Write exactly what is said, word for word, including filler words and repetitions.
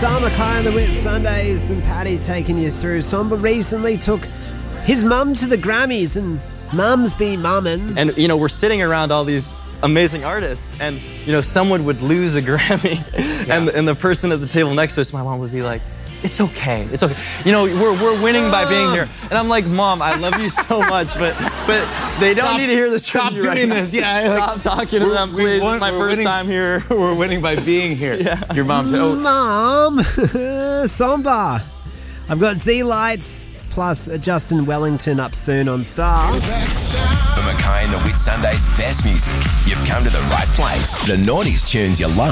Star Mackay on the Whit Sundays and Paddy taking you through. Somba recently took his mum to the Grammys and mums be mummin'. And, you know, we're sitting around all these amazing artists and, you know, someone would lose a Grammy yeah. and, and the person at the table next to us, my mom would be like, it's okay, it's okay. You know, we're we're winning by being here. And I'm like, Mom, I love you so much, but but they don't stop, need to hear this Stop from you doing right this, now. yeah. Like, stop talking to them, please. Won, it's my first winning, time here. We're winning by being here. Yeah. Your mom said, oh. Mom, Somba. I've got D-Lights plus Justin Wellington up soon on Star. For Mackay and the Whit Sundays best music, you've come to the right place. The noughties tunes you love.